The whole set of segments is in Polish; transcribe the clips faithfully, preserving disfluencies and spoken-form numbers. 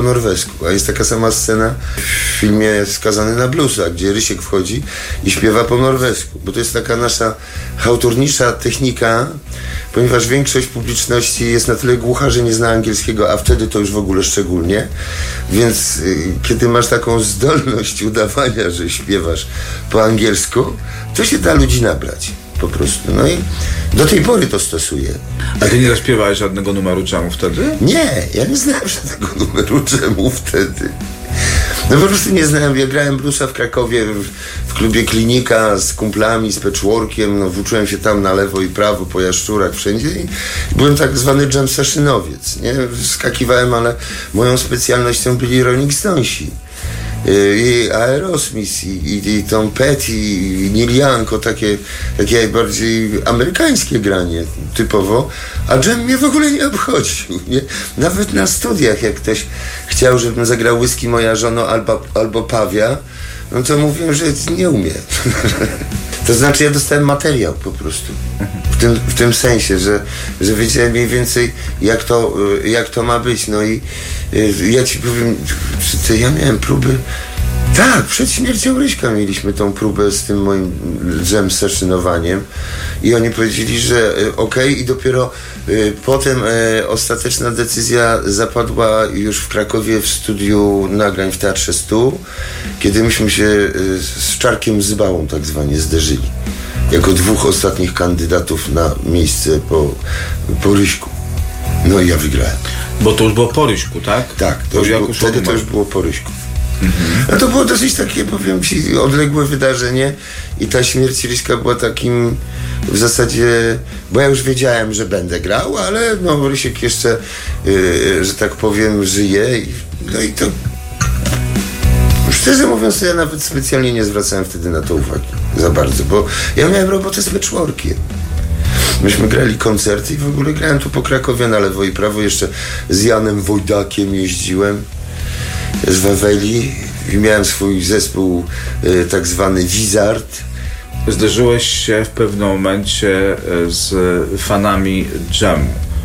po norwesku, a jest taka sama scena w filmie Skazany na bluesa, gdzie Rysiek wchodzi i śpiewa po norwesku, bo to jest taka nasza hałturnicza technika, ponieważ większość publiczności jest na tyle głucha, że nie zna angielskiego, a wtedy to już w ogóle szczególnie, więc y, kiedy masz taką zdolność udawania, że śpiewasz po angielsku, to się da ludzi nabrać. Po prostu. No i do tej pory to stosuję. A ty nie zaśpiewałeś żadnego numeru czemu wtedy? Nie, ja nie znałem żadnego numeru czemu wtedy. No po prostu nie znałem. Ja grałem bluesa w Krakowie w, w klubie Klinika z kumplami, z patchworkiem. No, włóczyłem się tam na lewo i prawo, po jaszczurach, wszędzie i byłem tak zwany jam sessionowiec. Nie? Skakiwałem, ale moją specjalnością byli Rolling Stonesi. I Aerosmith, i, i, i Tom Petty, i Neil Young, o takie, takie bardziej amerykańskie granie typowo, a jam mnie w ogóle nie obchodził, nie? Nawet na studiach, jak ktoś chciał, żebym zagrał Whisky Moja Żono albo, albo Pawia, no to mówiłem, że nie umiem. To znaczy ja dostałem materiał po prostu. W tym, w tym sensie, że, że wiedziałem mniej więcej jak to, jak to ma być. No i ja ci powiem, czy ja miałem próby. Tak, przed śmiercią Ryśka mieliśmy tą próbę z tym moim jam sessionowaniem i oni powiedzieli, że okej, okay, i dopiero y, potem y, ostateczna decyzja zapadła już w Krakowie w studiu nagrań w Teatrze Stu, kiedy myśmy się y, z Czarkiem Zybałą tak zwanie zderzyli jako dwóch ostatnich kandydatów na miejsce po, po Ryśku. No i ja wygrałem. Bo to już było po Ryśku, tak? Tak, to już było, wtedy to już było po Ryśku. Mhm. No to było dosyć takie, powiem ci, odległe wydarzenie i ta śmierć Ryśka była takim w zasadzie, bo ja już wiedziałem, że będę grał, ale no Rysiek jeszcze, yy, że tak powiem, żyje i, no i to szczerze mówiąc, to ja nawet specjalnie nie zwracałem wtedy na to uwagi za bardzo, bo ja miałem robotę z patchworkiem. Myśmy grali koncerty i w ogóle grałem tu po Krakowie na lewo i prawo, jeszcze z Janem Wojdakiem jeździłem z Waweli i miałem swój zespół y, tak zwany Wizard. Zderzyłeś się w pewnym momencie z fanami jamu.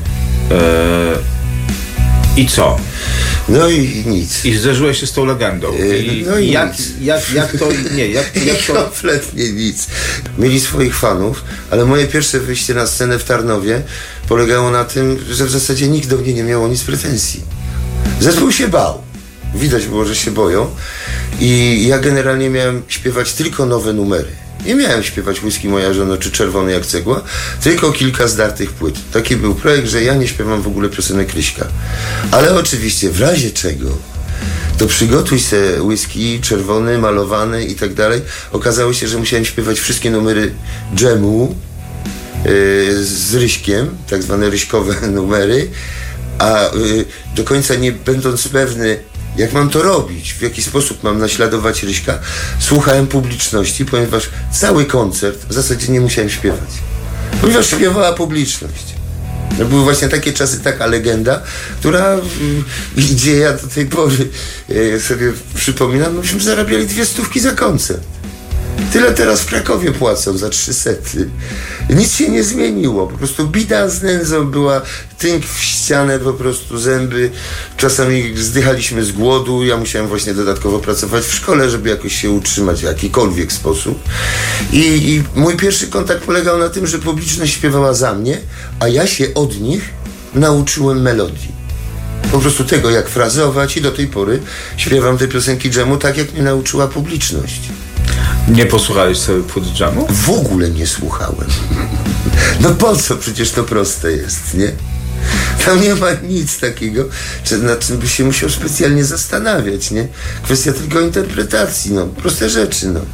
E, I co? No i nic. I zderzyłeś się z tą legendą. I no i jak, nic. Jak, jak to... Nie, jak, jak to... Kompletnie nic. Mieli swoich fanów, ale moje pierwsze wyjście na scenę w Tarnowie polegało na tym, że w zasadzie nikt do mnie nie miał nic pretensji. Zespół się bał. Widać było, że się boją. I ja generalnie miałem śpiewać tylko nowe numery. Nie miałem śpiewać Whisky Moja Żono czy Czerwony jak cegła, tylko kilka zdartych płyt. Taki był projekt, że ja nie śpiewam w ogóle piosenek Ryśka. Ale oczywiście w razie czego to przygotuj se whisky, czerwony, malowany i tak dalej. Okazało się, że musiałem śpiewać wszystkie numery jamu yy, z Ryśkiem, tak zwane ryśkowe numery, a yy, do końca nie będąc pewny, jak mam to robić, w jaki sposób mam naśladować Ryśka, słuchałem publiczności, ponieważ cały koncert w zasadzie nie musiałem śpiewać. Ponieważ śpiewała publiczność. To były właśnie takie czasy, taka legenda, która, gdzie ja do tej pory e, sobie przypominam, no myśmy zarabiali dwie stówki za koncert. Tyle teraz w Krakowie płacą za trzy sety. Nic się nie zmieniło. Po prostu bida z nędzą była, tynk w ścianę, po prostu zęby. Czasami zdychaliśmy z głodu. Ja musiałem właśnie dodatkowo pracować w szkole, żeby jakoś się utrzymać w jakikolwiek sposób. I, i mój pierwszy kontakt polegał na tym, że publiczność śpiewała za mnie, a ja się od nich nauczyłem melodii. Po prostu tego, jak frazować i do tej pory śpiewam te piosenki jamu tak, jak mnie nauczyła publiczność. Nie posłuchałeś sobie płyt jamu? W ogóle nie słuchałem. No po co? Przecież to proste jest, nie? Tam nie ma nic takiego, nad czym by się musiał specjalnie zastanawiać, nie? Kwestia tylko interpretacji, no. Proste rzeczy, no.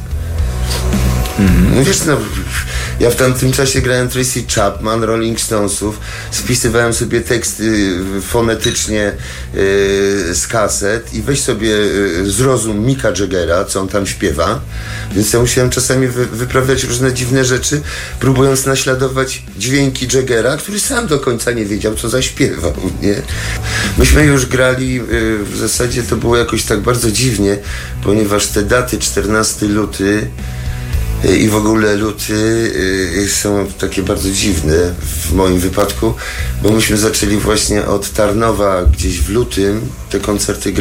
Mm-hmm. Wiesz, no, ja w tamtym czasie grałem Tracy Chapman, Rolling Stonesów, spisywałem sobie teksty fonetycznie yy, z kaset i weź sobie yy, zrozum Micka Jaggera, co on tam śpiewa, więc ja musiałem czasami wy, wyprawiać różne dziwne rzeczy, próbując naśladować dźwięki Jaggera, który sam do końca nie wiedział, co zaśpiewał, nie? Myśmy już grali, yy, w zasadzie to było jakoś tak bardzo dziwnie, ponieważ te daty czternastego lutego I w ogóle luty są takie bardzo dziwne w moim wypadku, bo myśmy zaczęli właśnie od Tarnowa gdzieś w lutym te koncerty grać.